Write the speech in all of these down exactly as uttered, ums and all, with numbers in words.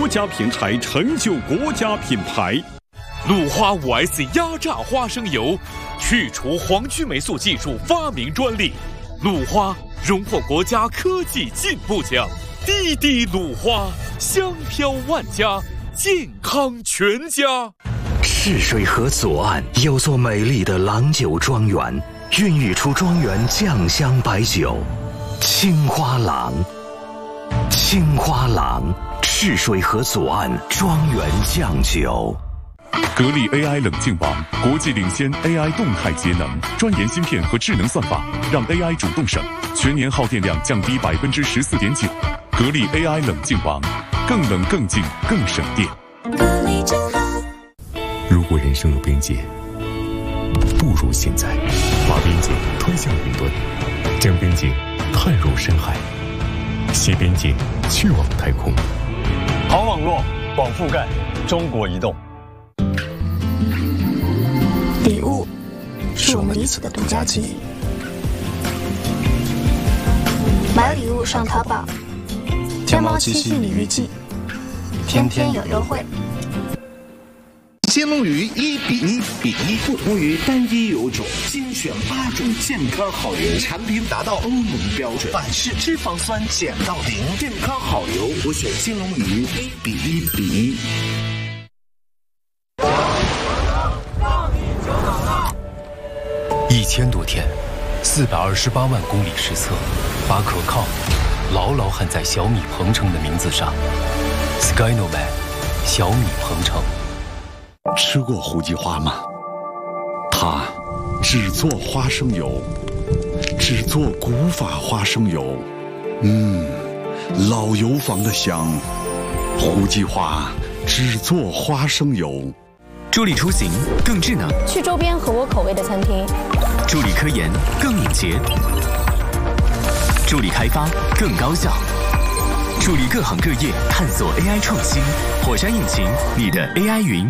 国家品牌，成就国家品牌。 鲁花 五 S 压榨花生油，去除黄曲霉素技术发明专利。鲁花荣获国家科技进步奖。滴滴鲁花，香飘万家，健康全家。 赤水河左岸有座美丽的郎酒庄园，孕育出庄园酱香白酒青花郎。青花郎，赤水河左岸庄园酱酒。 格力 A I 冷静网，国际领先 A I 动态节能，专研芯片和智能算法，让 A I 主动省，全年耗电量降低百分之十四点九。格力 A I 冷静网，更冷更静更省电。 格力真好。 如果人生有边界，不如现在，把边界推向云端，将边界探入深海，携边界去往太空。 好网络，广覆盖，中国移动。 礼物是我们彼此的独家记忆。买礼物上淘宝，天猫七夕礼遇季，天天有优惠。 金龙鱼一比一比一，不同于单一油种，精选八种健康好油，产品达到欧盟标准，反式脂肪酸减到零，健康好油，我选金龙鱼一比一比一。 一千多天，四百二十八万公里实测，把可靠牢牢焊在小米鹏程的名字上。Skynoman， 小米鹏程。 吃过胡姬花吗？它只做花生油，只做古法花生油。嗯，老油坊的香。胡姬花只做花生油。 助力出行更智能， 去周边合我口味的餐厅； 助力科研更敏捷，助力开发更高效，助力各行各业探索 A I 创新。火山引擎，你的 A I 云。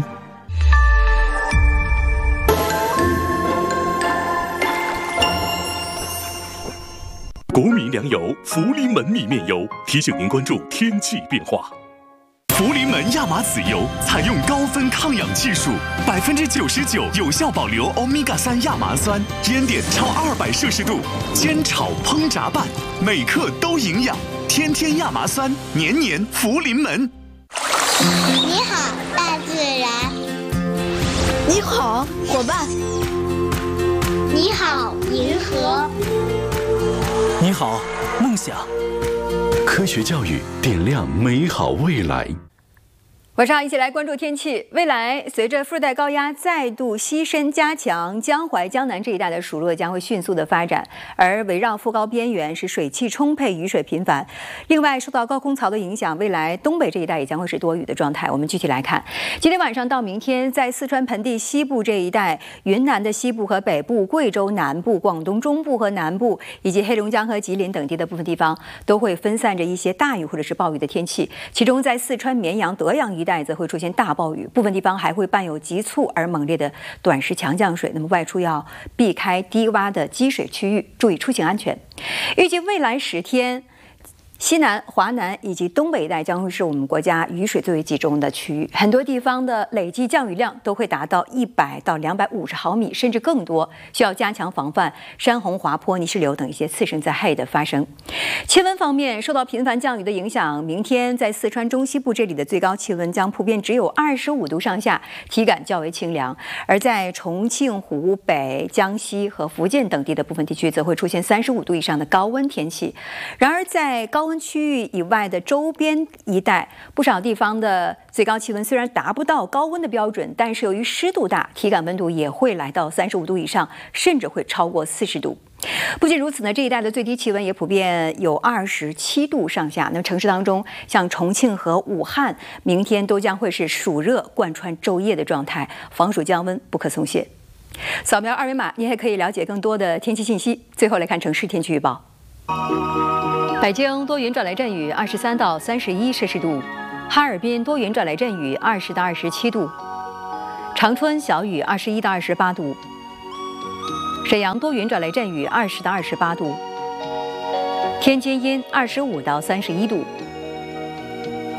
国民粮油福临门米面油提醒您关注天气变化。福临门亚麻籽油采用高分抗氧技术，百分之九十九有效保留欧米伽三亚麻酸，烟点超二百摄氏度，煎炒烹炸拌，每克都营养。天天亚麻酸，年年福临门。 你好，大自然。 你好，伙伴。 你好，银河。 你好，梦想。 科学教育点亮美好未来。 晚上一起来关注天气。未来随着副热带高压再度西伸加强，江淮、江南这一带的暑热将会迅速的发展，而围绕副高边缘是水汽充沛，雨水频繁。另外，受到高空槽的影响，未来东北这一带也将会是多雨的状态。我们具体来看，今天晚上到明天，在四川盆地西部这一带、云南的西部和北部、贵州南部、广东中部和南部，以及黑龙江和吉林等地的部分地方，都会分散着一些大雨或者是暴雨的天气。其中，在四川绵阳、德阳一带则会出现大暴雨，部分地方还会伴有急促而猛烈的短时强降水。那么外出要避开低洼的积水区域，注意出行安全。预计未来十天，西南、华南以及东北一带将会是我们国家雨水最为集中的区域，很多地方的累计降雨量都会达到一百到两百五十毫米，甚至更多，需要加强防范山洪、滑坡、泥石流等一些次生灾害的发生。气温方面，受到频繁降雨的影响，明天在四川中西部这里的最高气温将普遍只有二十五度上下，体感较为清凉；而在重庆、湖北、江西和福建等地的部分地区，则会出现三十五度以上的高温天气。然而，在高温区域以外的周边一带，不少地方的最高气温虽然达不到高温的标准，但是由于湿度大，体感温度也会来到三十五度以上，甚至会超过四十度。不仅如此呢，这一带的最低气温也普遍有二十七度上下。那城市当中，像重庆和武汉，明天都将会是暑热贯穿昼夜的状态，防暑降温不可松懈。扫描二维码，你还可以了解更多的天气信息。最后来看城市天气预报。北京多云转来阵雨，二十三到三十一摄氏度；哈尔滨多云转来阵雨，二十到二十七度；长春小雨，二十一到二十八度；沈阳多云转来阵雨，二十到二十八度；天津阴，二十五到三十一度；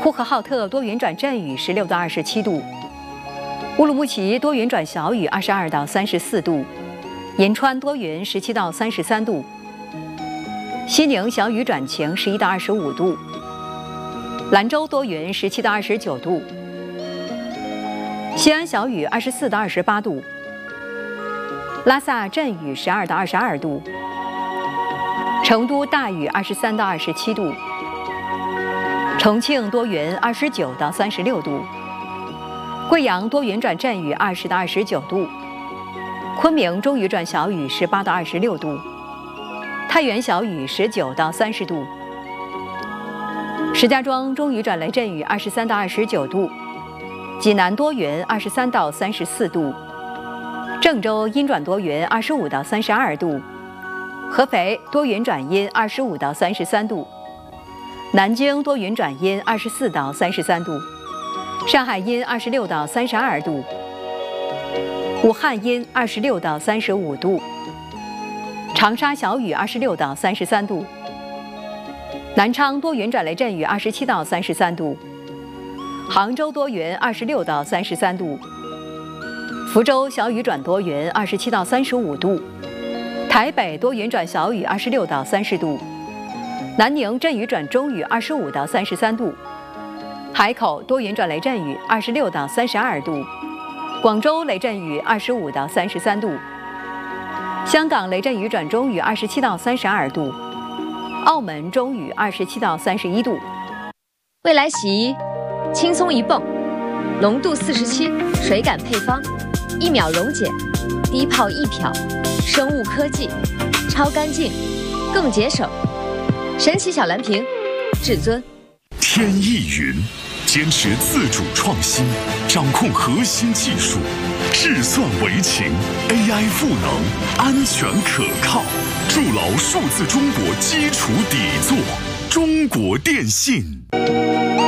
呼和浩特多云转阵雨，十六到二十七度；乌鲁木齐多云转小雨，二十二到三十四度；银川多云，十七到三十三度；西宁小雨转晴，十一到二十五度；兰州多云，十七到二十九度；西安小雨，二十四到二十八度；拉萨阵雨，十二到二十二度；成都大雨，二十三到二十七度；重庆多云，二十九到三十六度；贵阳多云转阵雨，二十到二十九度；昆明中雨转小雨，十八到二十六度；太原小雨，十九到三十度；石家庄中雨转雷阵雨，二十三到二十九度；济南多云，二十三到三十四度；郑州阴转多云，二十五到三十二度；合肥多云转阴，二十五到三十三度；南京多云转阴，二十四到三十三度；上海阴，二十六到三十二度；武汉阴，二十六到三十五度；长沙小雨，二十六到三十三度；南昌多云转雷阵雨，二十七到三十三度；杭州多云，二十六到三十三度；福州小雨转多云，二十七到三十五度；台北多云转小雨，二十六到三十度；南宁阵雨转中雨，二十五到三十三度；海口多云转雷阵雨，二十六到三十二度；广州雷阵雨，二十五到三十三度；香港雷阵雨转中雨，二十七到三十二度；澳门中雨，二十七到三十一度。 未来洗衣，轻松一泵，浓度四十七，水感配方，一秒溶解，低泡一漂，生物科技，超干净，更节省。神奇小蓝瓶，至尊。 天翼云坚持自主创新，掌控核心技术，智算为情 ，A I 赋能，安全可靠，筑牢数字中国基础底座。中国电信。